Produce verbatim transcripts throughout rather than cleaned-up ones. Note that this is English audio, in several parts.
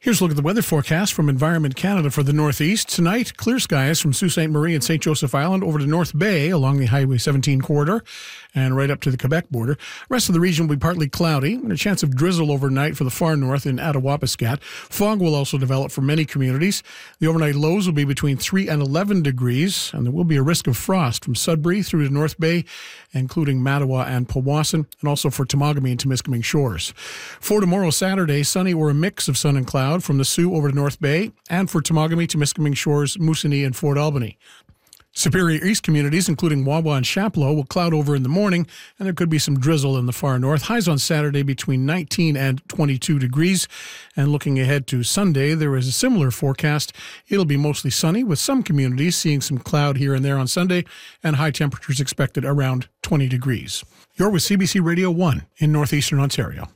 Here's a look at the weather forecast from Environment Canada for the Northeast. Tonight, clear skies from Sault Ste. Marie and Saint Joseph Island over to North Bay along the Highway seventeen corridor and right up to the Quebec border. Rest of the region will be partly cloudy and a chance of drizzle overnight for the far north in Attawapiskat. Fog will also develop for many communities. The overnight lows will be between three and eleven degrees, and there will be a risk of frost from Sudbury through to North Bay, including Mattawa and Powassan, and also for Temagami and Temiskaming Shores. For tomorrow, Saturday, sunny or a mix of sun and cloud from the Soo over to North Bay, and for Temagami, Temiskaming Shores, Moosonee, and Fort Albany. Superior East communities, including Wawa and Chapleau, will cloud over in the morning, and there could be some drizzle in the far north. Highs on Saturday between nineteen and twenty-two degrees. And looking ahead to Sunday, there is a similar forecast. It'll be mostly sunny, with some communities seeing some cloud here and there on Sunday, and high temperatures expected around twenty degrees. You're with C B C Radio one in northeastern Ontario.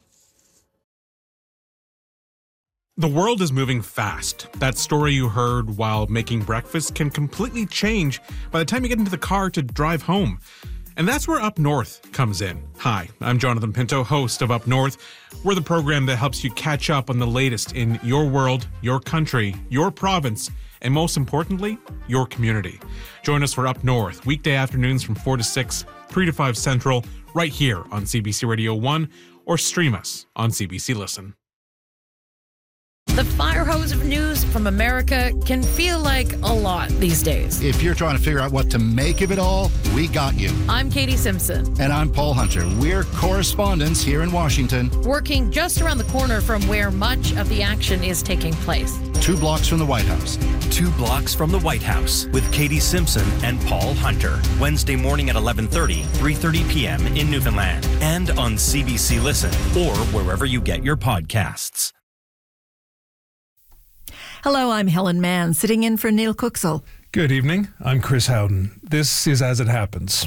The world is moving fast. That story you heard while making breakfast can completely change by the time you get into the car to drive home. And that's where Up North comes in. Hi, I'm Jonathan Pinto, host of Up North. We're the program that helps you catch up on the latest in your world, your country, your province, and most importantly, your community. Join us for Up North, weekday afternoons from four to six, three to five Central, right here on C B C Radio one, or stream us on C B C Listen. The fire hose of news from America can feel like a lot these days. If you're trying to figure out what to make of it all, we got you. I'm Katie Simpson. And I'm Paul Hunter. We're correspondents here in Washington. Working just around the corner from where much of the action is taking place. Two blocks from the White House. Two blocks from the White House with Katie Simpson and Paul Hunter. Wednesday morning at eleven thirty, three thirty p.m. in Newfoundland. And on C B C Listen or wherever you get your podcasts. Hello, I'm Helen Mann, sitting in for Neil Cooksall. Good evening. I'm Chris Howden. This is As It Happens.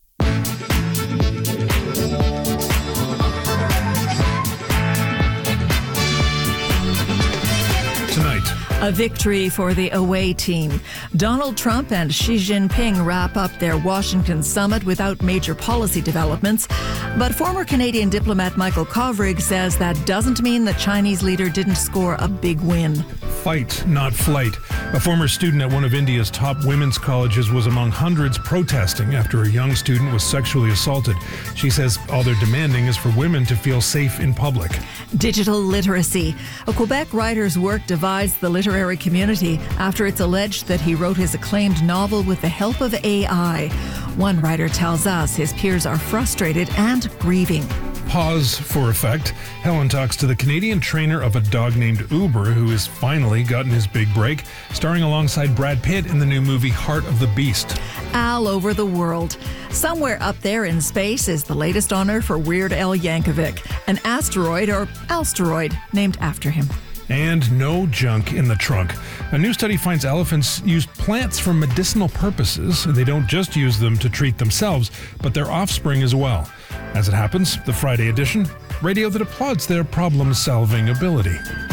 Tonight, a victory for the away team. Donald Trump and Xi Jinping wrap up their Washington summit without major policy developments. But former Canadian diplomat Michael Kovrig says that doesn't mean the Chinese leader didn't score a big win. Fight, not flight. A former student at one of India's top women's colleges was among hundreds protesting after a young student was sexually assaulted. She says all they're demanding is for women to feel safe in public. Digital literacy. A Quebec writer's work divides the literary community after it's alleged that he wrote his acclaimed novel with the help of A I. One writer tells us his peers are frustrated and grieving. Pause for effect. Helen talks to the Canadian trainer of a dog named Uber, who has finally gotten his big break, starring alongside Brad Pitt in the new movie Heart of the Beast. All over the world. Somewhere up there in space is the latest honor for Weird Al Yankovic, an asteroid or asteroid named after him. And no junk in the trunk. A new study finds elephants use plants for medicinal purposes. They don't just use them to treat themselves, but their offspring as well. As it happens, the Friday edition, radio that applauds their problem-solving ability.